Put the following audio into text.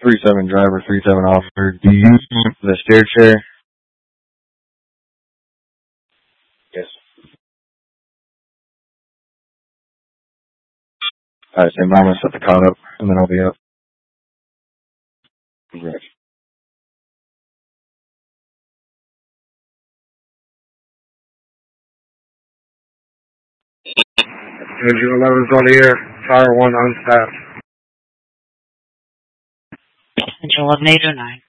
3-7 driver, 3-7 officer. Do you use the stair chair? Yes. Alright, so I'm gonna set the cot up, and then I'll be up. Congrats. Engine 11's on the air. Tower 1 unstaffed. Engine 11 809.